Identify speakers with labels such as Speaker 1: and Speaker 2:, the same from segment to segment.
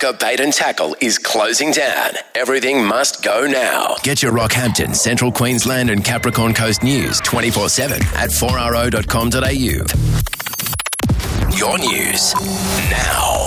Speaker 1: Waka Bait and Tackle is closing down. Everything must go now. Get your Rockhampton, Central Queensland and Capricorn Coast news 24/7 at 4ro.com.au. Your news now.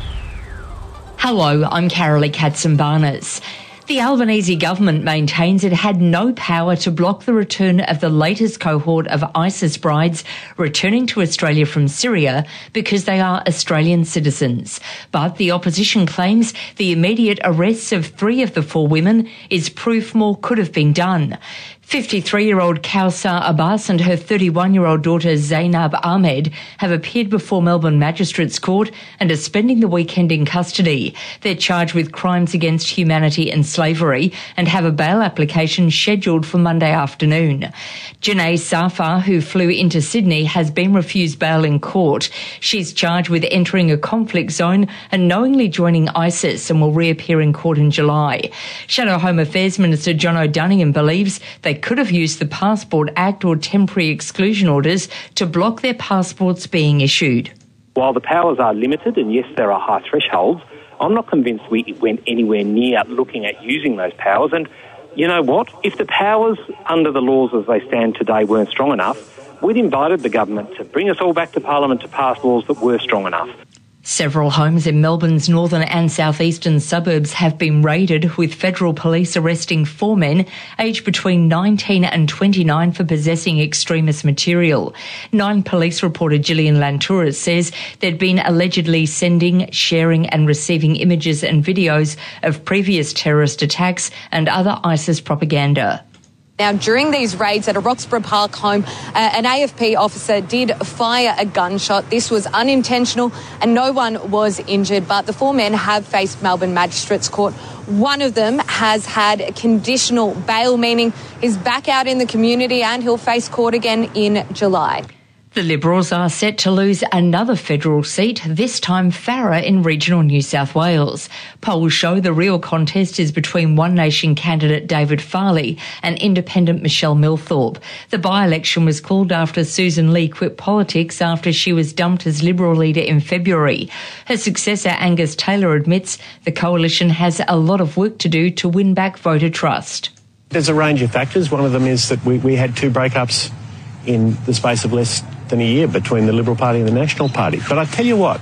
Speaker 2: Hello, I'm Carolee Katzenbarnes. The Albanese government maintains it had no power to block the return of the latest cohort of ISIS brides returning to Australia from Syria because they are Australian citizens. But the opposition claims the immediate arrests of 3 of the 4 women is proof more could have been done. 53-year-old Kausar Abbas and her 31-year-old daughter Zainab Ahmed have appeared before Melbourne Magistrates Court and are spending the weekend in custody. They're charged with crimes against humanity and slavery and have a bail application scheduled for Monday afternoon. Janae Safar, who flew into Sydney, has been refused bail in court. She's charged with entering a conflict zone and knowingly joining ISIS and will reappear in court in July. Shadow Home Affairs Minister John O'Donoghue believes they could have used the Passport Act or temporary exclusion orders to block their passports being issued.
Speaker 3: While the powers are limited, and yes, there are high thresholds, I'm not convinced we went anywhere near looking at using those powers. And you know what? If the powers under the laws as they stand today weren't strong enough, we'd invited the government to bring us all back to Parliament to pass laws that were strong enough.
Speaker 2: Several homes in Melbourne's northern and southeastern suburbs have been raided, with federal police arresting 4 men aged between 19 and 29 for possessing extremist material. 9 police reporter Gillian Lantouris says they'd been allegedly sending, sharing and receiving images and videos of previous terrorist attacks and other ISIS propaganda.
Speaker 4: Now, during these raids at a Roxburgh Park home, an AFP officer did fire a gunshot. This was unintentional and no one was injured, but the 4 men have faced Melbourne Magistrates Court. One of them has had conditional bail, meaning he's back out in the community and he'll face court again in July.
Speaker 2: The Liberals are set to lose another federal seat, this time Farrer in regional New South Wales. Polls show the real contest is between One Nation candidate David Farley and independent Michelle Milthorpe. The by-election was called after Susan Lee quit politics after she was dumped as Liberal leader in February. Her successor Angus Taylor admits the coalition has a lot of work to do to win back voter trust.
Speaker 5: There's a range of factors. One of them is that we had 2 breakups in the space of less than a year between the Liberal Party and the National Party. But I tell you what,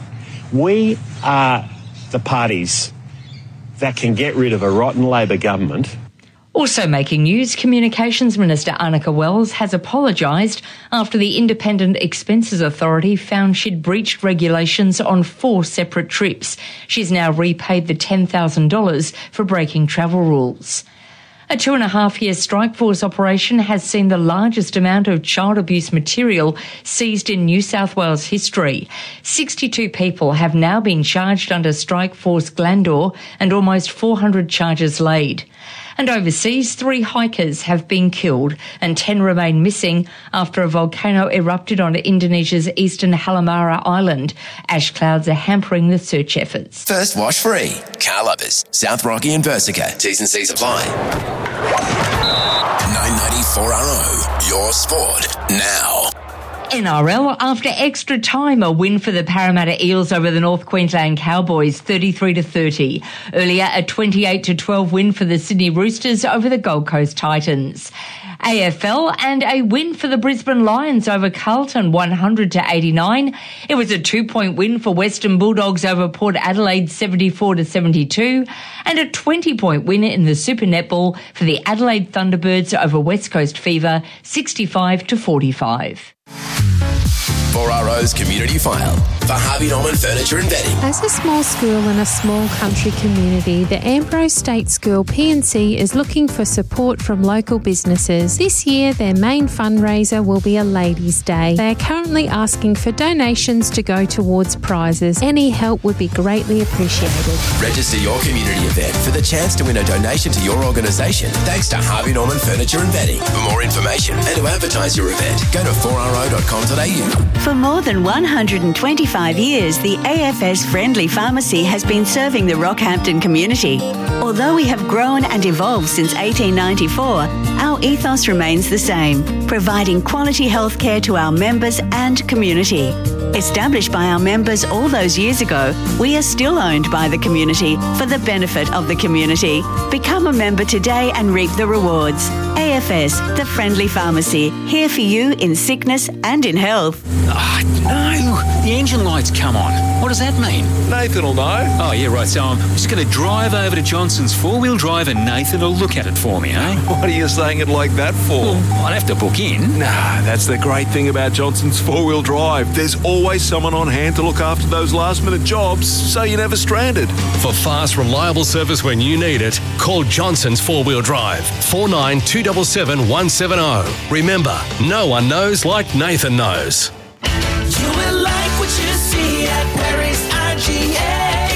Speaker 5: we are the parties that can get rid of a rotten Labor government.
Speaker 2: Also making news, Communications Minister Annika Wells has apologised after the Independent Expenses Authority found she'd breached regulations on 4 separate trips. She's now repaid the $10,000 for breaking travel rules. A 2.5-year strike force operation has seen the largest amount of child abuse material seized in New South Wales history. 62 people have now been charged under Strike Force Glandor and almost 400 charges laid. And overseas, 3 hikers have been killed and 10 remain missing after a volcano erupted on Indonesia's eastern Halmahera Island. Ash clouds are hampering the search efforts.
Speaker 1: First wash free. Car lovers, South Rocky and Versica. T's and C's apply. 994RO, your sport now.
Speaker 2: NRL, after extra time, a win for the Parramatta Eels over the North Queensland Cowboys, 33-30. Earlier, a 28-12 win for the Sydney Roosters over the Gold Coast Titans. AFL, and a win for the Brisbane Lions over Carlton, 100-89. It was a 2-point win for Western Bulldogs over Port Adelaide, 74-72, and a 20-point win in the Super Netball for the Adelaide Thunderbirds over West Coast Fever, 65-45.
Speaker 1: 4RO's Community File for Harvey Norman Furniture and Bedding.
Speaker 6: As a small school in a small country community, the Ambrose State School P&C is looking for support from local businesses. This year, their main fundraiser will be a Ladies' Day. They are currently asking for donations to go towards prizes. Any help would be greatly appreciated.
Speaker 1: Register your community event for the chance to win a donation to your organisation thanks to Harvey Norman Furniture and Bedding. For more information and to advertise your event, go to 4ro.com.au.
Speaker 7: For more than 125 years, the AFS Friendly Pharmacy has been serving the Rockhampton community. Although we have grown and evolved since 1894, our ethos remains the same, providing quality healthcare to our members and community. Established by our members all those years ago, we are still owned by the community for the benefit of the community. Become a member today and reap the rewards. AFS, the friendly pharmacy, here for you in sickness and in health.
Speaker 8: No, the engine light's come on. What does that mean?
Speaker 9: Nathan will know.
Speaker 8: Oh, yeah, right. So I'm just going to drive over to Johnson's four-wheel drive and Nathan will look at it for me, eh?
Speaker 9: What are you saying it like that for?
Speaker 8: Well, I'd have to book in.
Speaker 9: Nah, that's the great thing about Johnson's four-wheel drive. There's always someone on hand to look after those last-minute jobs, so you're never stranded.
Speaker 10: For fast, reliable service when you need it, call Johnson's four-wheel drive, 49 277 170. Remember, no one knows like Nathan knows.
Speaker 11: You will like what you see at Perry's IGA.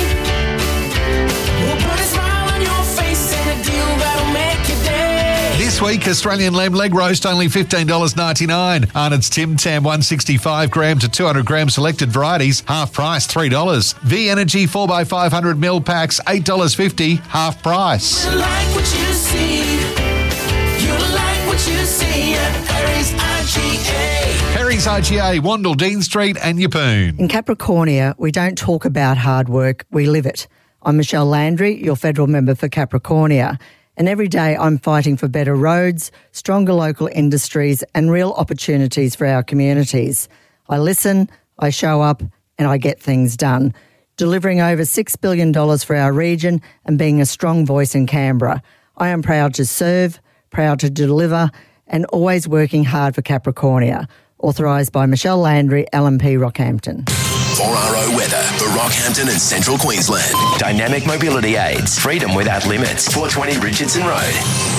Speaker 11: We'll put a smile on your face and a deal that'll make your day.
Speaker 12: This week, Australian lamb leg roast only $15.99. Arnott's Tim Tam 165 gram to 200 gram selected varieties, half price $3. V Energy 4x500ml packs $8.50, half price.
Speaker 11: You like what you see. You like what you see at Perry's IGA.
Speaker 12: Perry's IGA, Wandle, Dean Street and Yeppoon.
Speaker 13: In Capricornia, we don't talk about hard work, we live it. I'm Michelle Landry, your federal member for Capricornia, and every day I'm fighting for better roads, stronger local industries and real opportunities for our communities. I listen, I show up and I get things done, delivering over $6 billion for our region and being a strong voice in Canberra. I am proud to serve, proud to deliver and always working hard for Capricornia. Authorised by Michelle Landry, LNP Rockhampton.
Speaker 1: 4RO weather for Rockhampton and Central Queensland. Dynamic mobility aids. Freedom without limits. 420 Richardson Road.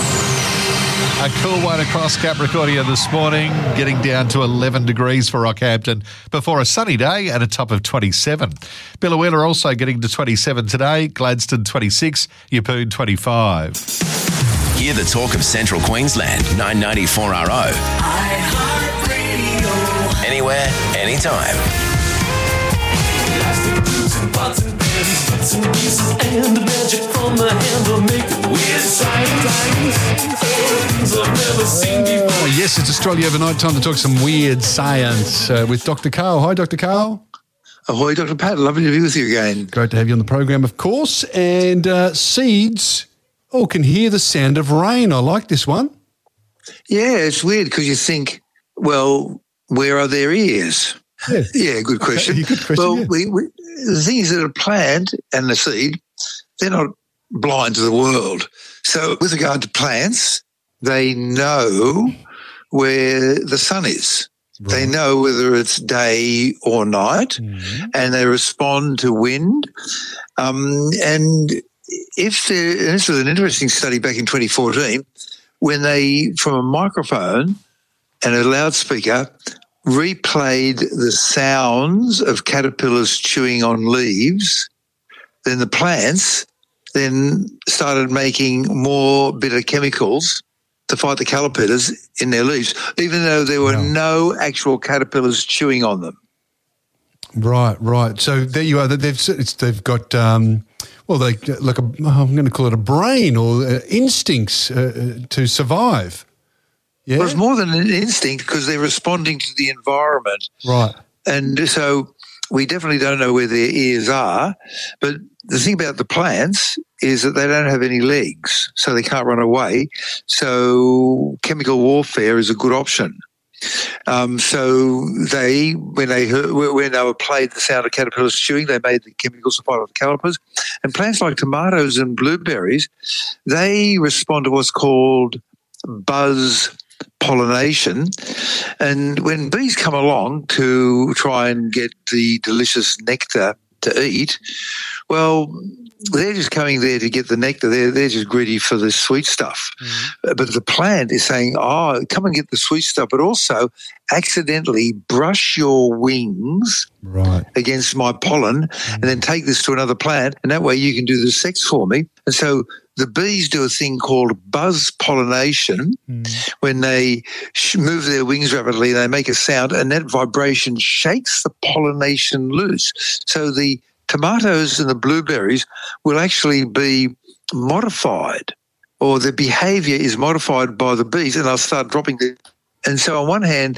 Speaker 12: A cool one across Capricornia this morning, getting down to 11 degrees for Rockhampton before a sunny day at a top of 27. Billawheeler also getting to 27 today, Gladstone 26, Yeppoon 25.
Speaker 1: Hear the talk of Central Queensland, 990 4RO. Anywhere, anytime.
Speaker 14: Oh, yes, it's Australia Overnight. Time to talk some weird science with Dr. Carl. Hi, Dr. Carl.
Speaker 15: Ahoy, Dr. Pat. Lovely to be with you again.
Speaker 14: Great to have you on the program, of course. And seeds, can hear the sound of rain. I like this one.
Speaker 15: Yeah, it's weird because you think, well, where are their ears? Yeah, good question.
Speaker 14: Good question.
Speaker 15: Well, the thing is that a plant and the seed, they're not blind to the world. So with regard to plants, they know where the sun is. Right. They know whether it's day or night, and they respond to wind. And this was an interesting study back in 2014, when they, from a microphone and a loudspeaker, replayed the sounds of caterpillars chewing on leaves, then the plants then started making more bitter chemicals to fight the caterpillars in their leaves, even though there were no actual caterpillars chewing on them.
Speaker 14: Right. So there you are. They've got I'm going to call it a brain or instincts to survive. Yeah.
Speaker 15: Well, it's more than an instinct because they're responding to the environment.
Speaker 14: Right.
Speaker 15: And so we definitely don't know where their ears are. But the thing about the plants is that they don't have any legs, so they can't run away. So chemical warfare is a good option. So when they were played the sound of caterpillars chewing, they made the chemicals to fight off the caterpillars. And plants like tomatoes and blueberries, they respond to what's called buzz pollination. And when bees come along to try and get the delicious nectar to eat, well, they're just coming there to get the nectar. They're just greedy for the sweet stuff. But the plant is saying, come and get the sweet stuff, but also accidentally brush your wings against my pollen and then take this to another plant, and that way you can do the sex for me. And so the bees do a thing called buzz pollination. When they move their wings rapidly, they make a sound, and that vibration shakes the pollination loose. So the tomatoes and the blueberries will actually be modified, or the behaviour is modified by the bees, and they'll start dropping the. And so on one hand,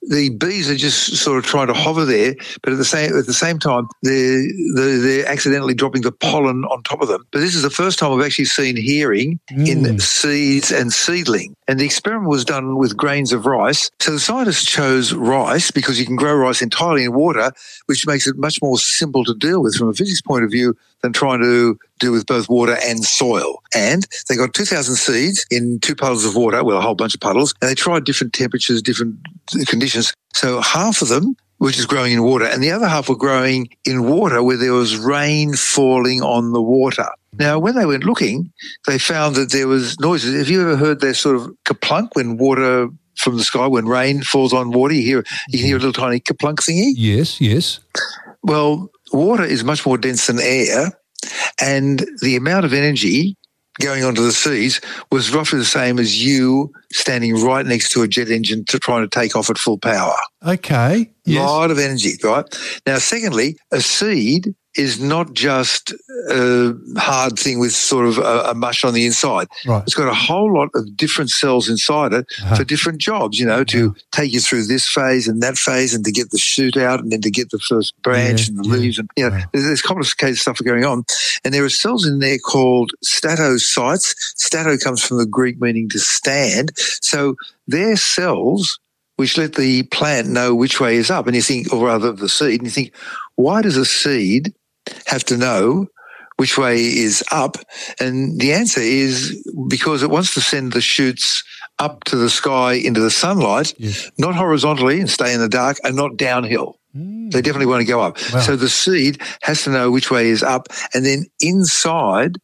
Speaker 15: the bees are just sort of trying to hover there, but at the same time, they're accidentally dropping the pollen on top of them. But this is the first time I've actually seen hearing in seeds and seedling. And the experiment was done with grains of rice. So the scientists chose rice because you can grow rice entirely in water, which makes it much more simple to deal with from a physics point of view than trying to deal with both water and soil. And they got 2,000 seeds in 2 puddles of water, well, a whole bunch of puddles, and they tried different temperatures, different conditions. So half of them were just growing in water, and the other half were growing in water where there was rain falling on the water. Now, when they went looking, they found that there was noises. Have you ever heard that sort of kaplunk when water from the sky, when rain falls on water, you can hear a little tiny kaplunk thingy?
Speaker 14: Yes, yes.
Speaker 15: Well, water is much more dense than air, and the amount of energy going onto the seeds was roughly the same as you standing right next to a jet engine trying to take off at full power.
Speaker 14: Okay.
Speaker 15: Yes. A lot of energy, right? Now, secondly, a seed is not just a hard thing with sort of a mush on the inside.
Speaker 14: Right.
Speaker 15: It's got a whole lot of different cells inside it for different jobs, to take you through this phase and that phase and to get the shoot out and then to get the first branch and the leaves. And, there's complicated stuff going on. And there are cells in there called statocytes. Stato comes from the Greek meaning to stand. So they're cells which let the plant know which way is up. And you think, or rather the seed, and you think, why does a seed have to know which way is up? And the answer is because it wants to send the shoots up to the sky into the sunlight, not horizontally and stay in the dark, and not downhill. They definitely want to go up.
Speaker 14: Wow.
Speaker 15: So the seed has to know which way is up, and then inside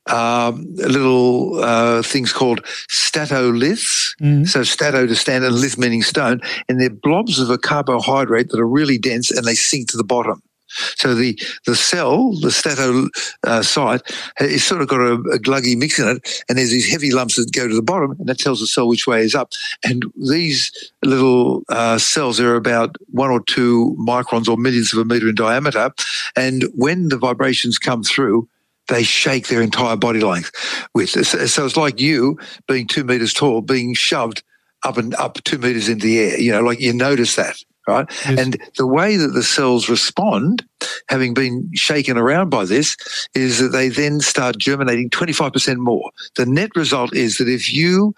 Speaker 15: little things called statoliths. So stato to stand and lith meaning stone, and they're blobs of a carbohydrate that are really dense and they sink to the bottom. So the cell, the statocyte, it's sort of got a gluggy mix in it, and there's these heavy lumps that go to the bottom, and that tells the cell which way is up. And these little cells are about 1 or 2 microns or millionths of a metre in diameter, and when the vibrations come through, they shake their entire body length with. So it's like you being 2 metres tall, being shoved up 2 metres into the air. Like you notice that. Right? Yes. And the way that the cells respond, having been shaken around by this, is that they then start germinating 25% more. The net result is that if you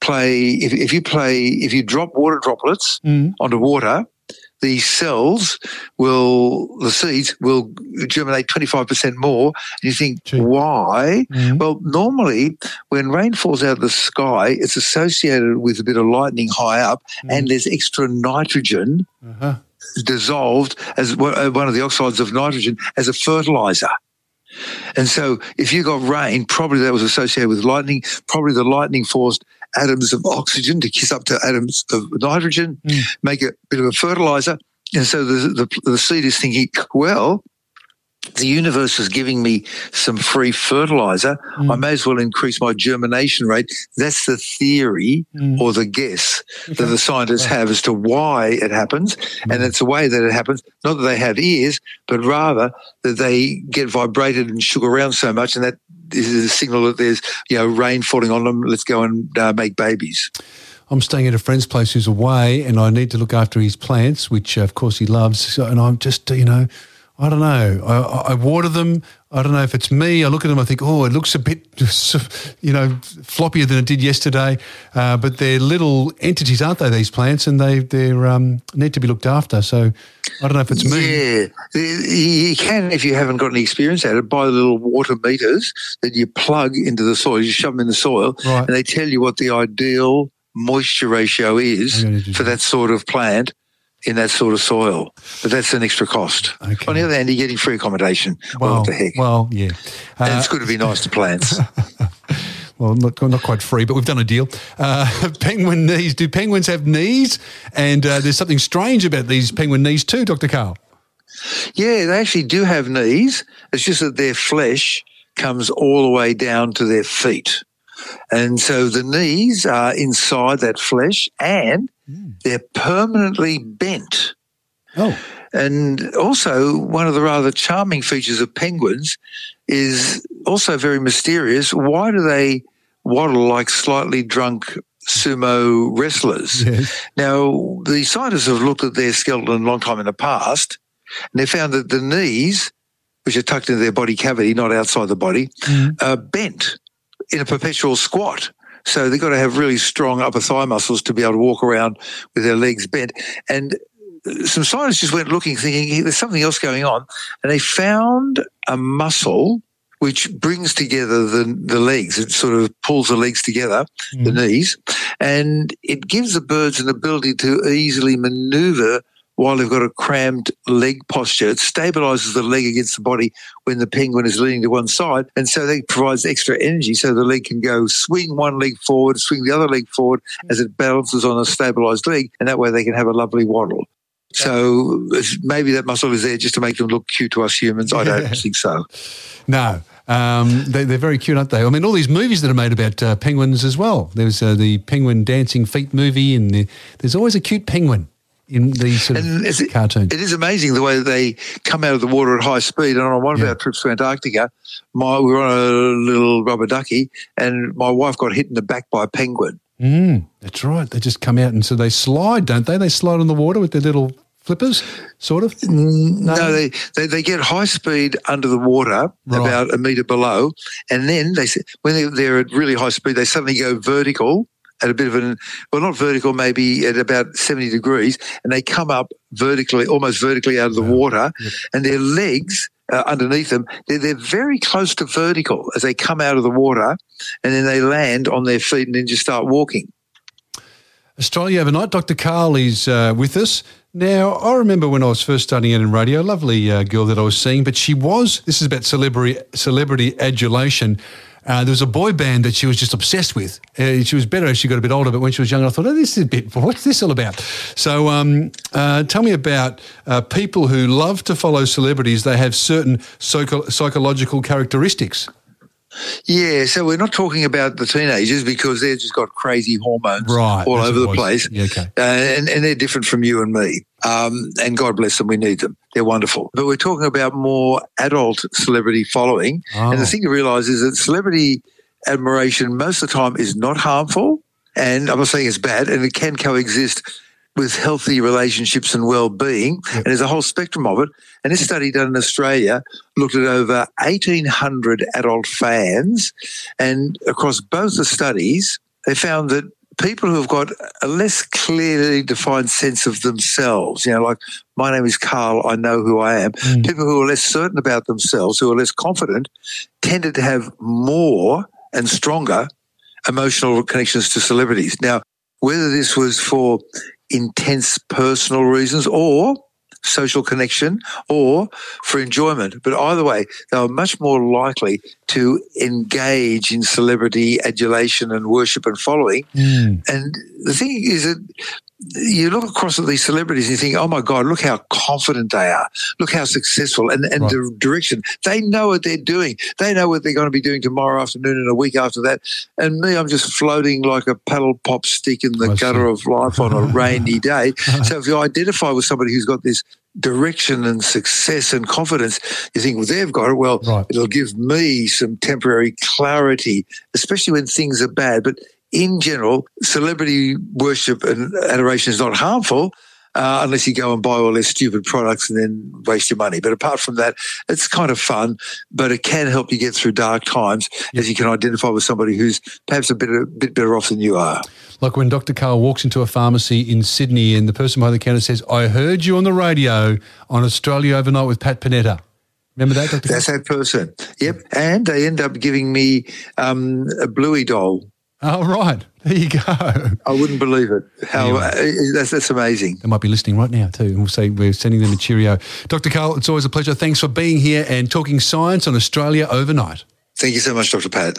Speaker 15: drop water droplets onto water, the seeds will germinate 25% more. And you think, why? Well, normally when rain falls out of the sky, it's associated with a bit of lightning high up, and there's extra nitrogen dissolved as one of the oxides of nitrogen as a fertilizer. And so if you got rain, probably that was associated with lightning. Probably the lightning forced atoms of oxygen to kiss up to atoms of nitrogen, make a bit of a fertilizer. And so the seed is thinking, well, the universe is giving me some free fertilizer. I may as well increase my germination rate. That's the theory or the guess that the scientists have as to why it happens. And it's the way that it happens, not that they have ears, but rather that they get vibrated and shook around so much, and that is a signal that there's rain falling on them. Let's go and make babies.
Speaker 14: I'm staying at a friend's place who's away, and I need to look after his plants, which of course he loves. And I'm just, I don't know. I water them. I don't know if it's me. I look at them, I think, it looks a bit, floppier than it did yesterday. But they're little entities, aren't they, these plants, and they need to be looked after. So I don't know if it's me.
Speaker 15: Yeah, you can, if you haven't got any experience at it, buy the little water meters that you plug into the soil. You shove them in the soil, and they tell you what the ideal moisture ratio is for that sort of plant in that sort of soil. But that's an extra cost. Okay. On the other hand, you're getting free accommodation. Well, what the heck?
Speaker 14: Well, yeah.
Speaker 15: And it's good to be nice to plants.
Speaker 14: Well, not quite free, but we've done a deal. Penguin knees. Do penguins have knees? And there's something strange about these penguin knees too, Dr. Karl.
Speaker 15: Yeah, they actually do have knees. It's just that their flesh comes all the way down to their feet. And so the knees are inside that flesh, and they're permanently bent.
Speaker 14: Oh.
Speaker 15: And also, one of the rather charming features of penguins is also very mysterious. Why do they waddle like slightly drunk sumo wrestlers.
Speaker 14: Yes.
Speaker 15: Now, the scientists have looked at their skeleton a long time in the past, and they found that the knees, which are tucked into their body cavity, not outside the body, are bent in a perpetual squat. So they've got to have really strong upper thigh muscles to be able to walk around with their legs bent. And some scientists just went looking, thinking, hey, there's something else going on. And they found a muscle which brings together the legs. It sort of pulls the legs together, the knees, and it gives the birds an ability to easily maneuver while they've got a crammed leg posture. It stabilizes the leg against the body when the penguin is leaning to one side, and so that provides extra energy so the leg can go swing one leg forward, swing the other leg forward as it balances on a stabilized leg, and that way they can have a lovely waddle. So maybe that muscle is there just to make them look cute to us humans. I don't think so.
Speaker 14: No. They're very cute, aren't they? I mean, all these movies that are made about penguins as well. There's the Penguin Dancing Feet movie, and there's always a cute penguin in these sort of cartoons.
Speaker 15: It is amazing the way that they come out of the water at high speed. And on one of our trips to Antarctica, we were on a little rubber ducky, and my wife got hit in the back by a penguin.
Speaker 14: That's right. They just come out and so they slide, don't they? They slide on the water with their little flippers, sort of?
Speaker 15: No, they get high speed under the water, about a metre below, and then when they're at really high speed, they suddenly go vertical at a bit of not vertical, maybe at about 70 degrees, and they come up vertically, almost vertically out of the water, and their legs underneath them, they're very close to vertical as they come out of the water, and then they land on their feet and then just start walking.
Speaker 14: Australia Overnight, Dr. Karl is with us. Now, I remember when I was first starting out in radio, a lovely girl that I was seeing, but this is about celebrity adulation. There was a boy band that she was just obsessed with. She was better as she got a bit older, but when she was younger, I thought, what's this all about? So tell me about people who love to follow celebrities. They have certain psychological characteristics.
Speaker 15: Yeah, so we're not talking about the teenagers because they've just got crazy hormones all over the place.
Speaker 14: Yeah, okay.
Speaker 15: And they're different from you and me. And God bless them, we need them. They're wonderful. But we're talking about more adult celebrity following. And the thing to realise is that celebrity admiration most of the time is not harmful. And I'm not saying it's bad, and it can coexist with healthy relationships and well-being, and there's a whole spectrum of it. And this study done in Australia looked at over 1,800 adult fans, and across both the studies, they found that people who have got a less clearly defined sense of themselves, like my name is Karl, I know who I am, people who are less certain about themselves, who are less confident, tended to have more and stronger emotional connections to celebrities. Now, whether this was for intense personal reasons or social connection or for enjoyment, but either way, they were much more likely to engage in celebrity adulation and worship and following. And the thing is that you look across at these celebrities and you think, oh my God, look how confident they are. Look how successful and the direction. They know what they're doing. They know what they're going to be doing tomorrow afternoon and a week after that. And me, I'm just floating like a paddle pop stick in the gutter of life on a rainy day. So if you identify with somebody who's got this direction and success and confidence, you think, well, they've got it. Well, it'll give me some temporary clarity, especially when things are bad. But in general, celebrity worship and adoration is not harmful unless you go and buy all their stupid products and then waste your money. But apart from that, it's kind of fun, but it can help you get through dark times as you can identify with somebody who's perhaps a bit better off than you are.
Speaker 14: Like when Dr. Karl walks into a pharmacy in Sydney and the person behind the counter says, I heard you on the radio on Australia Overnight with Pat Panetta. Remember that, Dr.
Speaker 15: That's that person. Yep. And they end up giving me a Bluey doll.
Speaker 14: Oh, right. There you go.
Speaker 15: I wouldn't believe it. That's amazing.
Speaker 14: They might be listening right now too. And we'll say we're sending them a cheerio. Dr. Karl, it's always a pleasure. Thanks for being here and talking science on Australia Overnight.
Speaker 15: Thank you so much, Dr. Pat.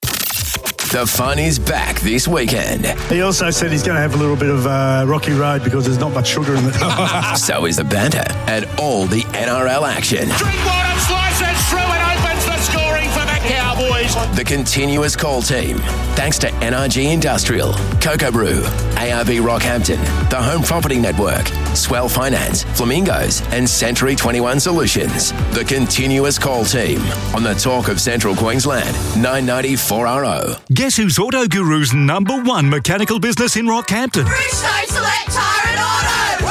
Speaker 1: The fun is back this weekend.
Speaker 16: He also said he's going to have a little bit of rocky road because there's not much sugar in it.
Speaker 1: So is the banter and all the NRL action.
Speaker 11: Drinkwater slices through and opens the scoring for the Cowboys.
Speaker 1: The continuous call team. Thanks to NRG Industrial, Cocoa Brew, ARB Rockhampton, the Home Property Network, Swell Finance, Flamingos, and Century 21 Solutions. The continuous call team on the Talk of Central Queensland, 990 4RO.
Speaker 17: Guess who's Auto Guru's #1 mechanical business in Rockhampton?
Speaker 11: Bridgestone Select Tyre and Auto!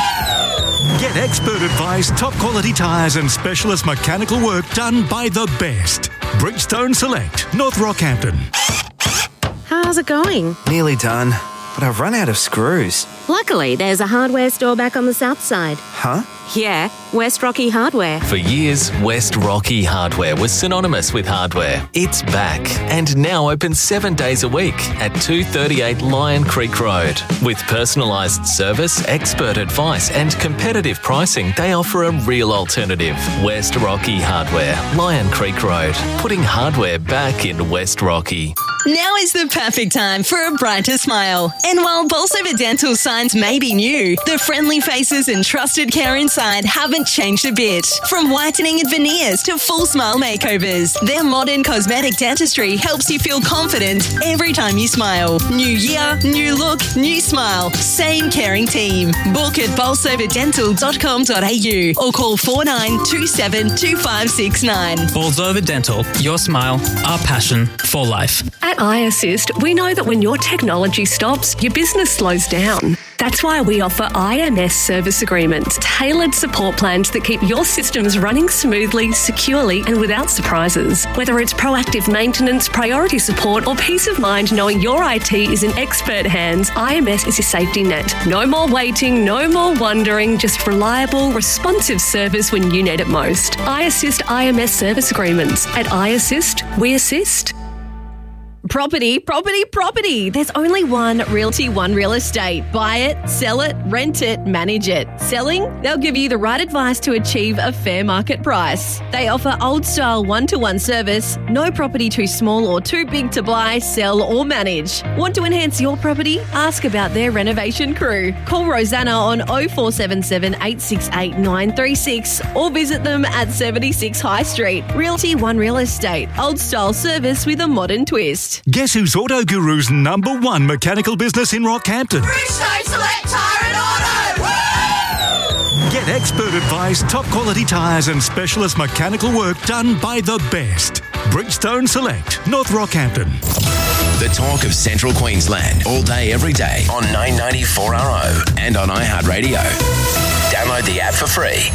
Speaker 11: Woo!
Speaker 17: Get expert advice, top quality tyres and specialist mechanical work done by the best. Bridgestone Select, North Rockhampton.
Speaker 18: How's it going?
Speaker 19: Nearly done, but I've run out of screws.
Speaker 18: Luckily, there's a hardware store back on the south side.
Speaker 19: Huh?
Speaker 18: Yeah, West Rocky Hardware.
Speaker 20: For years, West Rocky Hardware was synonymous with hardware. It's back and now open 7 days a week at 238 Lion Creek Road. With personalised service, expert advice and competitive pricing, they offer a real alternative. West Rocky Hardware, Lion Creek Road, putting hardware back in West Rocky.
Speaker 21: Now is the perfect time for a brighter smile. And while Bolsover Dental signs may be new, the friendly faces and trusted care inside haven't changed a bit. From whitening and veneers to full smile makeovers, their modern cosmetic dentistry helps you feel confident every time you smile. New year, new look, new smile. Same caring team. Book at bolsoverdental.com.au or call 4927 2569.
Speaker 22: Bolsover Dental, your smile, our passion for life.
Speaker 23: At iAssist, we know that when your technology stops, your business slows down. That's why we offer IMS service agreements, tailored support plans that keep your systems running smoothly, securely and without surprises. Whether it's proactive maintenance, priority support or peace of mind knowing your IT is in expert hands, IMS is your safety net. No more waiting, no more wondering, just reliable, responsive service when you need it most. iAssist IMS service agreements. At iAssist, we assist.
Speaker 24: Property, property, property. There's only one Realty One Real Estate. Buy it, sell it, rent it, manage it. Selling? They'll give you the right advice to achieve a fair market price. They offer old-style one-to-one service, no property too small or too big to buy, sell or manage. Want to enhance your property? Ask about their renovation crew. Call Rosanna on 0477 868 936 or visit them at 76 High Street. Realty One Real Estate. Old-style service with a modern twist.
Speaker 17: Guess who's Auto Guru's #1 mechanical business in Rockhampton?
Speaker 11: Bridgestone Select Tyre and Auto! Woo!
Speaker 17: Get expert advice, top quality tyres and specialist mechanical work done by the best. Bridgestone Select, North Rockhampton.
Speaker 1: The Talk of Central Queensland, all day, every day on 990 4RO and on iHeartRadio. Download the app for free.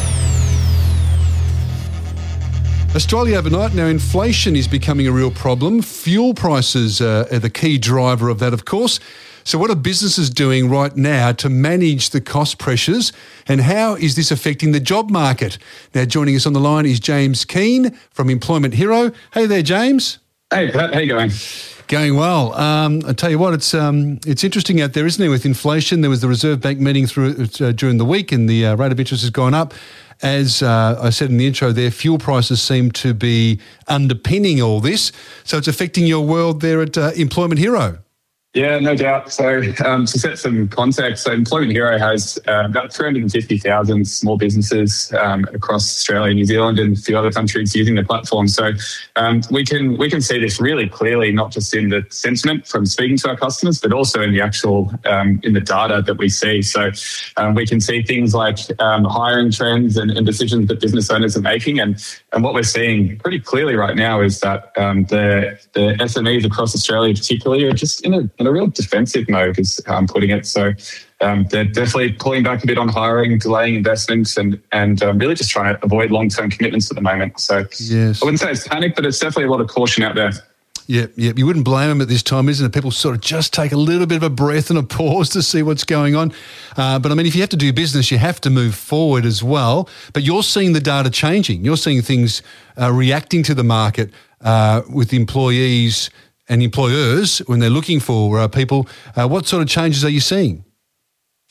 Speaker 14: Australia overnight, now inflation is becoming a real problem. Fuel prices are the key driver of that, of course. So what are businesses doing right now to manage the cost pressures and how is this affecting the job market? Now joining us on the line is James Keane from Employment Hero. Hey there, James.
Speaker 25: Hey, Pat, how you going?
Speaker 14: Going well. I tell you what, it's interesting out there, isn't it, with inflation? There was the Reserve Bank meeting during the week and the rate of interest has gone up. As I said in the intro there, fuel prices seem to be underpinning all this. So it's affecting your world there at Employment Hero.
Speaker 25: Yeah, no doubt. So to set some context, so Employment Hero has about 350,000 small businesses across Australia, New Zealand and a few other countries using the platform. So we can see this really clearly, not just in the sentiment from speaking to our customers, but also in the actual in the data that we see. So we can see things like hiring trends and decisions that business owners are making. And what we're seeing pretty clearly right now is that the SMEs across Australia particularly are just in a real defensive mode, is how I'm putting it. So they're definitely pulling back a bit on hiring, delaying investments, and really just trying to avoid long-term commitments at the moment. So yes. I wouldn't say it's panic, but it's definitely a lot of caution out there.
Speaker 14: Yeah. You wouldn't blame them at this time, isn't it? People sort of just take a little bit of a breath and a pause to see what's going on. But I mean, if you have to do business, you have to move forward as well. But you're seeing the data changing. You're seeing things reacting to the market with employees and employers when they're looking for people. What sort of changes are you seeing?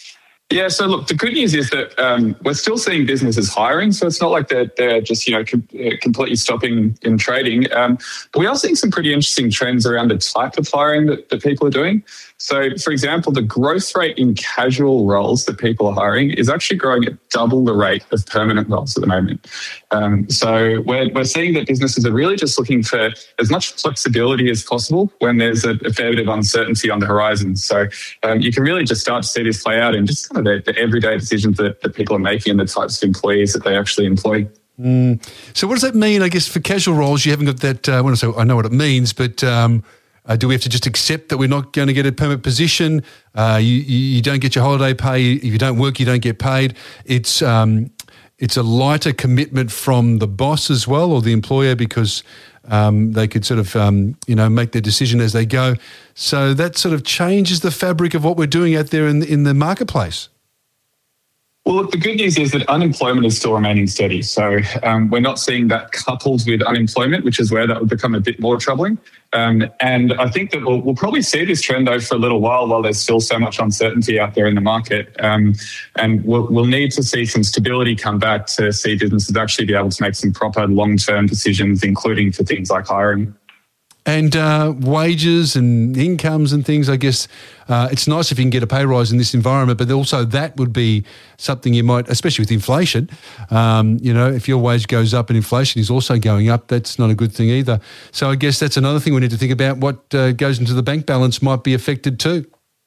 Speaker 25: Yeah, so look, the good news is that we're still seeing businesses hiring, so it's not like they're just completely stopping in trading. But we are seeing some pretty interesting trends around the type of hiring that people are doing. So, for example, the growth rate in casual roles that people are hiring is actually growing at double the rate of permanent roles at the moment. So we're seeing that businesses are really just looking for as much flexibility as possible when there's a fair bit of uncertainty on the horizon. So you can really just start to see this play out in just kind of the everyday decisions that people are making and the types of employees that they actually employ.
Speaker 14: So what does that mean, I guess, for casual roles? You haven't got that, I know what it means, but do we have to just accept that we're not going to get a permanent position? You don't get your holiday pay. If you don't work, you don't get paid. It's a lighter commitment from the boss as well, or the employer, because they could sort of, make their decision as they go. So that sort of changes the fabric of what we're doing out there in the marketplace.
Speaker 25: Well, look, the good news is that unemployment is still remaining steady. So we're not seeing that coupled with unemployment, which is where that would become a bit more troubling. And I think that we'll probably see this trend, though, for a little while there's still so much uncertainty out there in the market. And we'll need to see some stability come back to see businesses actually be able to make some proper long-term decisions, including for things like hiring.
Speaker 14: And wages and incomes and things, I guess it's nice if you can get a pay rise in this environment, but also that would be something you might, especially with inflation, if your wage goes up and inflation is also going up, that's not a good thing either. So I guess that's another thing we need to think about. What goes into the bank balance might be affected too.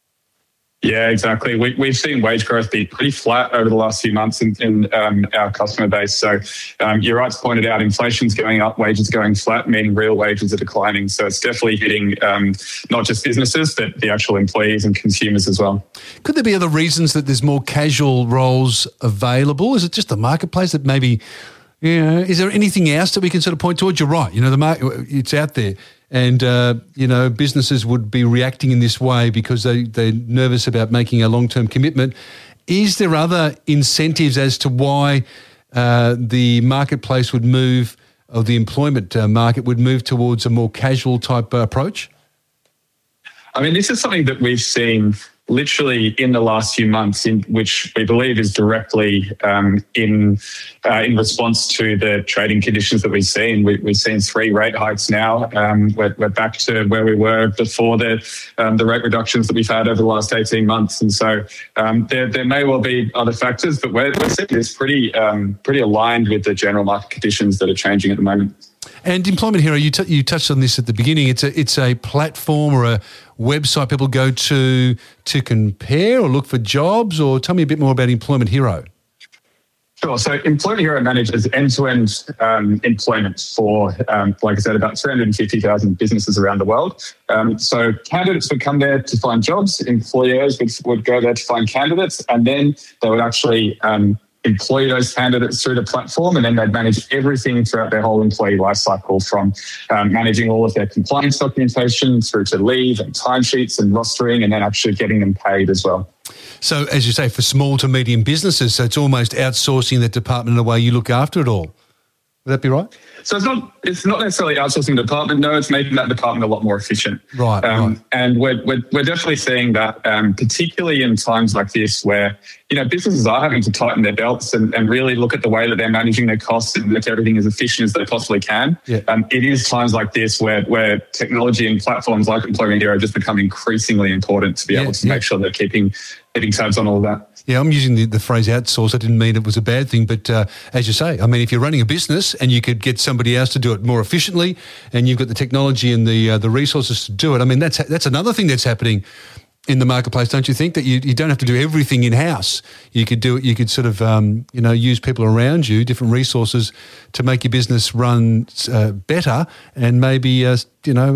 Speaker 25: Yeah, exactly. We've seen wage growth be pretty flat over the last few months in our customer base. So you're right to point it out, inflation's going up, wages going flat, meaning real wages are declining. So it's definitely hitting not just businesses, but the actual employees and consumers as well.
Speaker 14: Could there be other reasons that there's more casual roles available? Is it just the marketplace that maybe, is there anything else that we can sort of point towards? You're right, the market, it's out there. And, businesses would be reacting in this way because they're nervous about making a long-term commitment. Is there other incentives as to why the marketplace would move, or the employment market would move towards a more casual type approach?
Speaker 25: I mean, this is something that we've seen literally in the last few months, in which we believe is directly in response to the trading conditions that we've seen. We've seen 3 rate hikes now. We're back to where we were before the rate reductions that we've had over the last 18 months. And so there may well be other factors, but we're seeing this pretty aligned with the general market conditions that are changing at the moment.
Speaker 14: And Employment Hero, you touched on this at the beginning. It's a platform or a website people go to compare or look for jobs, or tell me a bit more about Employment Hero.
Speaker 25: Sure. So Employment Hero manages end-to-end employment for, like I said, about 350,000 businesses around the world. So candidates would come there to find jobs, employers would go there to find candidates, and then they would actually employ those candidates through the platform, and then they'd manage everything throughout their whole employee life cycle, from managing all of their compliance documentation through to leave and timesheets and rostering, and then actually getting them paid as well.
Speaker 14: So, as you say, for small to medium businesses, so it's almost outsourcing that department in a way you look after it all. Would that be right?
Speaker 25: So it's not necessarily outsourcing the department. No, it's making that department a lot more efficient.
Speaker 14: Right.
Speaker 25: And we're definitely seeing that, particularly in times like this, where businesses are having to tighten their belts and really look at the way that they're managing their costs and make everything as efficient as they possibly can.
Speaker 14: Yeah.
Speaker 25: It is times like this where technology and platforms like Employment Hero just become increasingly important to be able to make sure they're keeping tabs on all of that.
Speaker 14: Yeah, I'm using the phrase outsource. I didn't mean it was a bad thing, but as you say, I mean, if you're running a business and you could get somebody else to do it more efficiently, and you've got the technology and the resources to do it, I mean, that's another thing that's happening in the marketplace, don't you think? That you don't have to do everything in-house. You could do it. You could sort of use people around you, different resources, to make your business run better and maybe at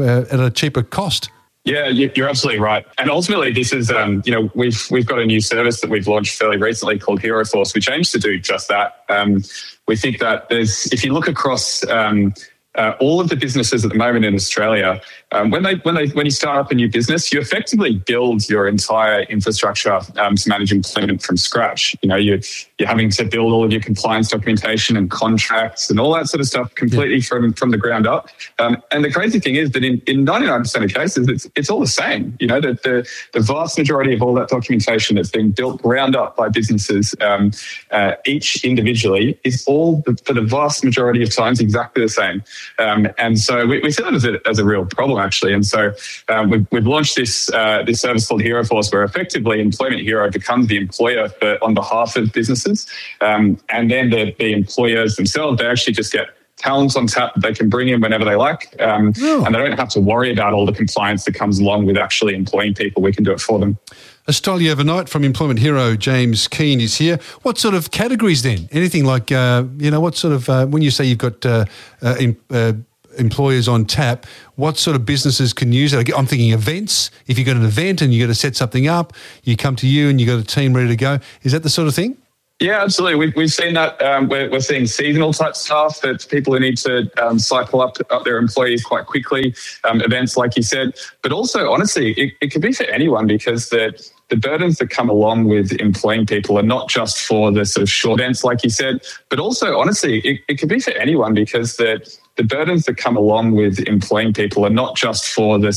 Speaker 14: a cheaper cost.
Speaker 25: Yeah, you're absolutely right. And ultimately, this is, we've got a new service that we've launched fairly recently called Hero Force, which aims to do just that. We think that if you look across all of the businesses at the moment in Australia, when you start up a new business, you effectively build your entire infrastructure to manage employment from scratch. You know, you're having to build all of your compliance documentation and contracts and all that sort of stuff completely from the ground up. And the crazy thing is that in 99% of cases, it's all the same. You know, the vast majority of all that documentation that's being built ground up by businesses, each individually, is all for the vast majority of times exactly the same. And so we see that as a real problem, actually. And so we've launched this service called Hero Force, where effectively Employment Hero becomes the employer on behalf of businesses. And then the employers themselves, they actually just get talent on tap that they can bring in whenever they like. And they don't have to worry about all the compliance that comes along with actually employing people. We can do it for them.
Speaker 14: Australia Overnight from Employment Hero, James Keane, is here. What sort of categories then? Anything like, what sort of, when you say you've got employers on tap, what sort of businesses can use it? I'm thinking events. If you've got an event and you've got to set something up, you come to you and you've got a team ready to go. Is that the sort of thing?
Speaker 25: Yeah, absolutely. We've seen that. We're seeing seasonal type stuff, that's people who need to cycle up their employees quite quickly, events like you said. But also, honestly, it could be for anyone, because the burdens that come along with employing people are not just for the sort of short events like you said, but also, honestly, it could be for anyone, because the burdens that come along with employing people are not just for the